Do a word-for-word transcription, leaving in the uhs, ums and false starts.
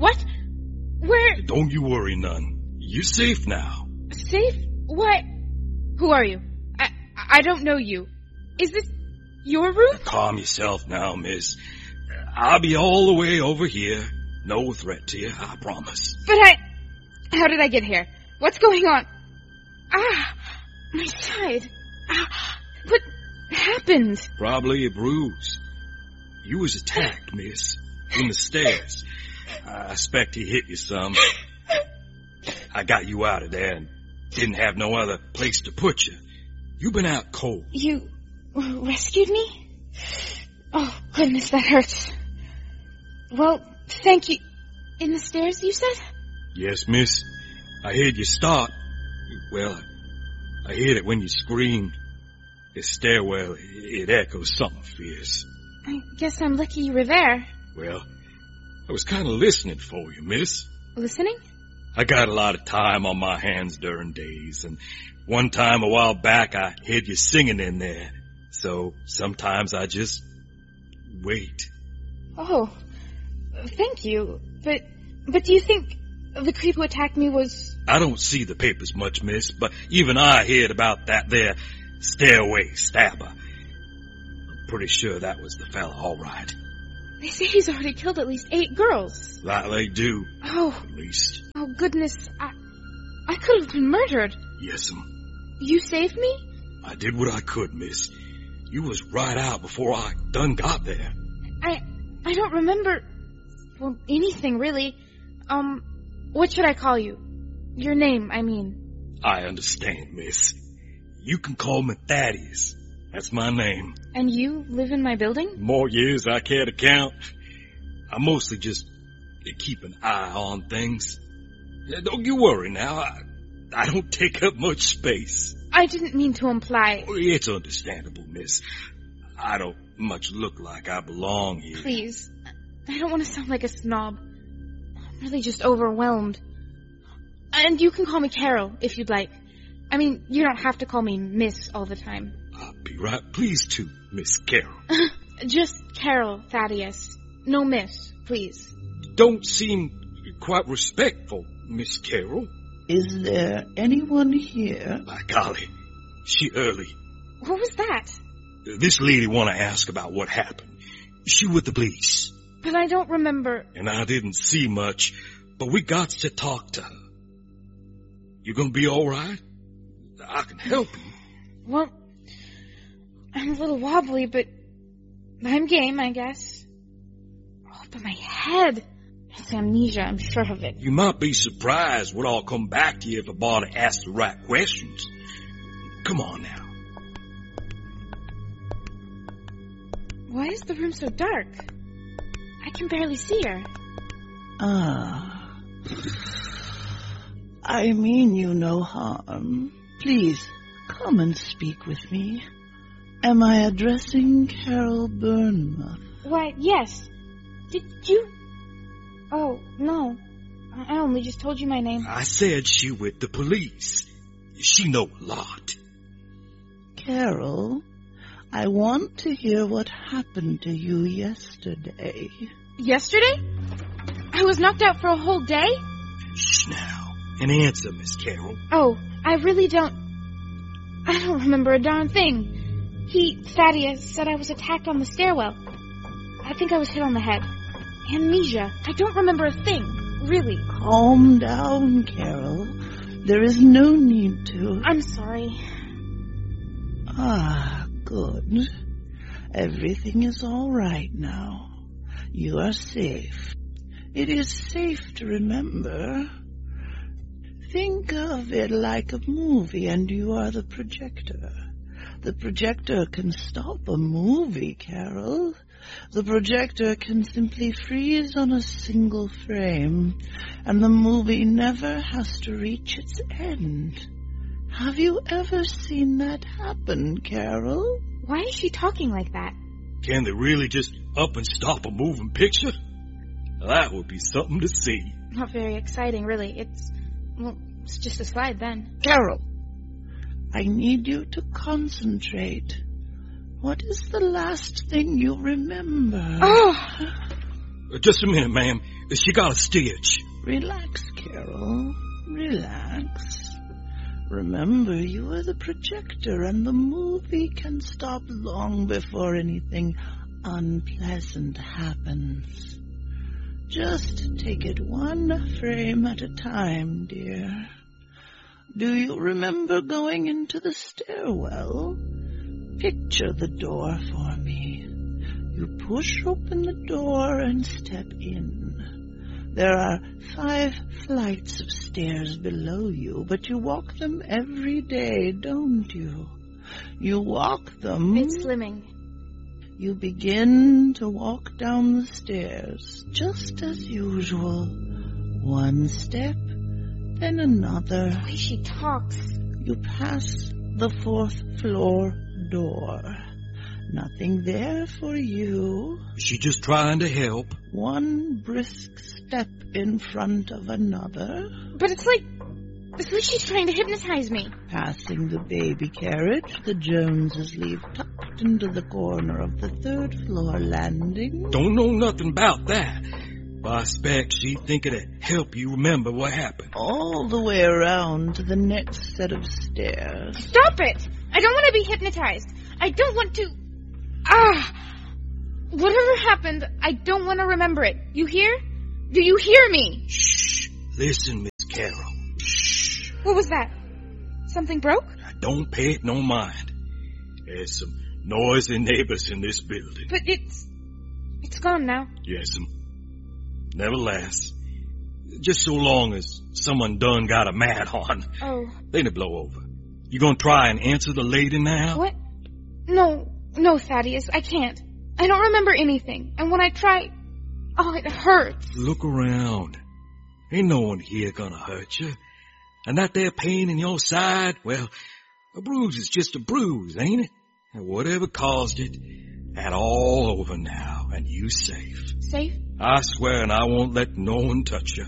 What? Where? Don't you worry none. You're safe now. Safe? What? Who are you? I I don't know you. Is this your room? Calm yourself now, miss. I'll be all the way over here. No threat to you, I promise. But I... How did I get here? What's going on? Ah, my side. Ah, what happened? Probably a bruise. You was attacked, miss. In the stairs. I expect he hit you some. I got you out of there and didn't have no other place to put you. You've been out cold. You rescued me? Oh, goodness, that hurts. Well, thank you. In the stairs, you said? Yes, miss. I heard you start. Well, I heard it when you screamed. The stairwell, it echoes something fierce. I guess I'm lucky you were there. Well, I was kind of listening for you, miss. Listening? I got a lot of time on my hands during days, and one time a while back I heard you singing in there. So sometimes I just wait. Oh, thank you. But, but do you think the creep who attacked me was... I don't see the papers much, miss, but even I heard about that there stairway stabber. I'm pretty sure that was the fella, all right. They say he's already killed at least eight girls. That they do. Oh. At least. Oh, goodness. I, I could have been murdered. Yes'm. You saved me? I did what I could, miss. You was right out before I done got there. I, I don't remember, well, anything really. Um, what should I call you? Your name, I mean. I understand, miss. You can call me Thaddeus. That's my name. And you live in my building? More years I care to count. I mostly just keep an eye on things. Don't you worry now. I, I don't take up much space. I didn't mean to imply... It's understandable, miss. I don't much look like I belong here. Please. I don't want to sound like a snob. I'm really just overwhelmed. And you can call me Carol, if you'd like. I mean, you don't have to call me Miss all the time. I'll be right pleased to, Miss Carol. Just Carol, Thaddeus. No Miss, please. Don't seem quite respectful, Miss Carol. Is there anyone here? By golly, she early. What was that? This lady want to ask about what happened. She with the police. But I don't remember. And I didn't see much, but we got to talk to her. You gonna be all right? I can help you. Well, I'm a little wobbly, but I'm game, I guess. Oh, but my head. It's amnesia, I'm sure of it. You might be surprised what all come back to you if a body asks the right questions. Come on now. Why is the room so dark? I can barely see her. Ah. I mean you no harm. Please, come and speak with me. Am I addressing Carol Burnmouth? Why, yes. Did you... Oh, no. I only just told you my name. I said she with the police. She know a lot. Carol, I want to hear what happened to you yesterday. Yesterday? I was knocked out for a whole day? Shh now. An answer, Miss Carol. Oh, I really don't... I don't remember a darn thing. He, Thaddeus, said I was attacked on the stairwell. I think I was hit on the head. Amnesia. I don't remember a thing. Really. Calm down, Carol. There is no need to. I'm sorry. Ah, good. Everything is all right now. You are safe. It is safe to remember. Think of it like a movie and you are the projector. The projector can stop a movie, Carol. The projector can simply freeze on a single frame, and the movie never has to reach its end. Have you ever seen that happen, Carol? Why is she talking like that? Can they really just up and stop a moving picture? That would be something to see. Not very exciting, really. It's, well, it's just a slide then. Carol, I need you to concentrate. What is the last thing you remember? Oh! Just a minute, ma'am. She got a stitch. Relax, Carol. Relax. Remember, you are the projector, and the movie can stop long before anything unpleasant happens. Just take it one frame at a time, dear. Do you remember going into the stairwell? Picture the door for me. You push open the door and step in. There are five flights of stairs below you, but you walk them every day, don't you? You walk them. It's slimming. You begin to walk down the stairs, just as usual. One step, then another. The way she talks. You pass the fourth floor door. Nothing there for you. She just trying to help. One brisk step in front of another. But it's like... It's like she's trying to hypnotize me. Passing the baby carriage the Joneses leave tucked into the corner of the third floor landing. Don't know nothing about that. But I expect she think it'd help you remember what happened. All the way around to the next set of stairs. Stop it! I don't want to be hypnotized. I don't want to... Ah! Whatever happened, I don't want to remember it. You hear? Do you hear me? Shh. Listen, Miss Carol. Shh. What was that? Something broke? Don't pay it no mind. There's some noisy neighbors in this building. But it's... It's gone now. Yes'm. Never lasts. Just so long as someone done got a mad on. Oh. Then it blow over. You gonna try and answer the lady now? What? No, no, Thaddeus, I can't. I don't remember anything. And when I try... Oh, it hurts. Look around. Ain't no one here gonna hurt you. And that there pain in your side, well, a bruise is just a bruise, ain't it? And whatever caused it, that all over now, and you safe. Safe? I swear, and I won't let no one touch you.